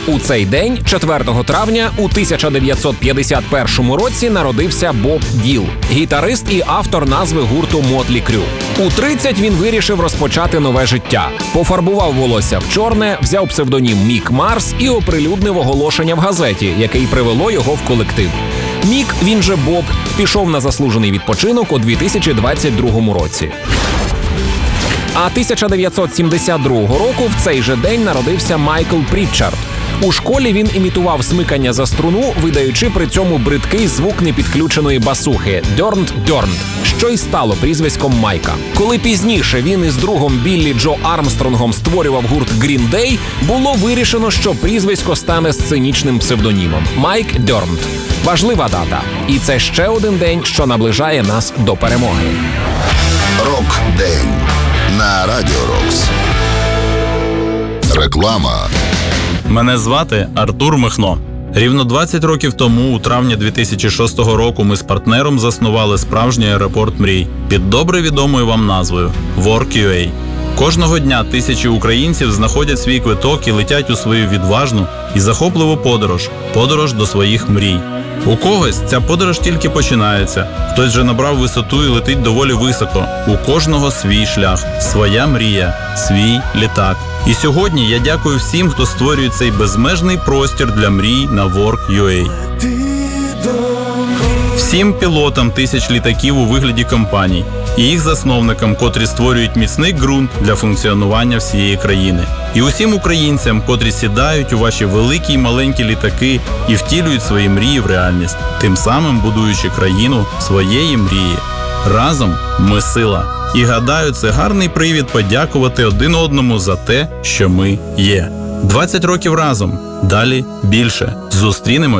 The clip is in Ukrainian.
У цей день, 4 травня, у 1951 році народився Боб Діл, гітарист і автор назви гурту Motley Crue. У 30 він вирішив розпочати нове життя. Пофарбував волосся в чорне, взяв псевдонім Мік Марс і оприлюднив оголошення в газеті, яке й привело його в колектив. Мік, він же Боб, пішов на заслужений відпочинок у 2022 році. А 1972 року в цей же день народився Майкл Прітчард. У школі він імітував смикання за струну, видаючи при цьому бридкий звук непідключеної басухи «дьорнт-дьорнт», що й стало прізвиськом Майка. Коли пізніше він із другом Біллі Джо Армстронгом створював гурт Green Day, було вирішено, що прізвисько стане сценічним псевдонімом – Майк Дьорнт. Важлива дата. І це ще один день, що наближає нас до перемоги. Рок-день на Радіо Рокс. Реклама. Мене звати Артур Михно. Рівно 20 років тому, у травні 2006 року, ми з партнером заснували справжній аеропорт мрій під добре відомою вам назвою Work.ua. Кожного дня тисячі українців знаходять свій квиток і летять у свою відважну і захопливу подорож до своїх мрій. У когось ця подорож тільки починається, хтось вже набрав висоту і летить доволі високо. У кожного свій шлях, своя мрія, свій літак. І сьогодні я дякую всім, хто створює цей безмежний простір для мрій на Work.ua. Всім пілотам тисяч літаків у вигляді компаній і їх засновникам, котрі створюють міцний ґрунт для функціонування всієї країни. І усім українцям, котрі сідають у ваші великі й маленькі літаки і втілюють свої мрії в реальність, тим самим будуючи країну своєї мрії. Разом ми сила. І гадаю, це гарний привід подякувати один одному за те, що ми є. 20 років разом. Далі більше. Зустрінемось